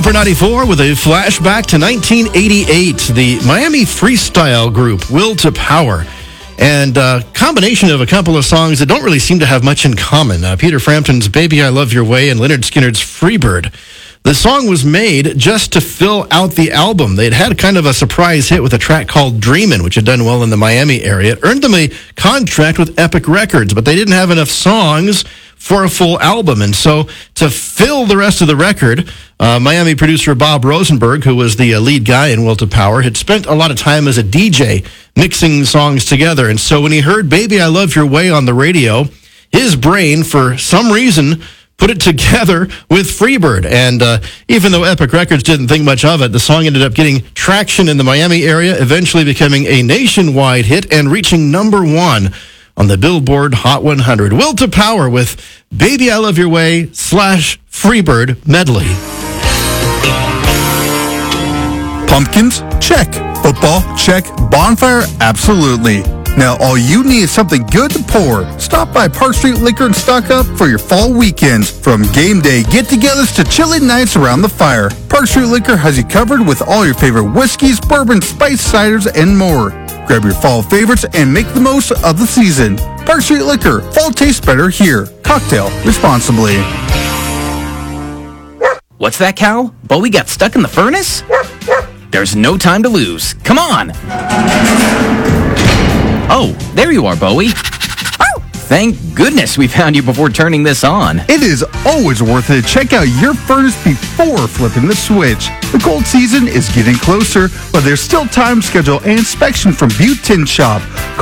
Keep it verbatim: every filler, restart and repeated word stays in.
Super ninety-four with a flashback to nineteen eighty-eight. The Miami freestyle group, Will to Power. And a combination of a couple of songs that don't really seem to have much in common. Uh, Peter Frampton's Baby I Love Your Way and Lynyrd Skynyrd's Freebird. The song was made just to fill out the album. They'd had kind of a surprise hit with a track called Dreamin', which had done well in the Miami area. It earned them a contract with Epic Records, but they didn't have enough songs for a full album. And so to fill the rest of the record, uh, Miami producer Bob Rosenberg, who was the uh, lead guy in Will to Power, had spent a lot of time as a D J mixing songs together. And so when he heard Baby I Love Your Way on the radio, his brain, for some reason, put it together with Freebird. And uh, even though Epic Records didn't think much of it, the song ended up getting traction in the Miami area, eventually becoming a nationwide hit and reaching number one on the Billboard Hot one hundred. Will to Power with Baby I Love Your Way slash Freebird medley. Pumpkins? Check. Football? Check. Bonfire? Absolutely. Now all you need is something good to pour. Stop by Park Street Liquor and stock up for your fall weekends. From game day get-togethers to chilly nights around the fire, Park Street Liquor has you covered with all your favorite whiskeys, bourbon, spice ciders, and more. Grab your fall favorites and make the most of the season. Park Street Liquor. Fall tastes better here. Cocktail responsibly. What's that, Cal? Bowie got stuck in the furnace? There's no time to lose. Come on! Oh, there you are, Bowie. Thank goodness we found you before turning this on. It is always worth it to check out your furnace before flipping the switch. The cold season is getting closer, but there's still time to schedule an inspection from Butte Tin Shop.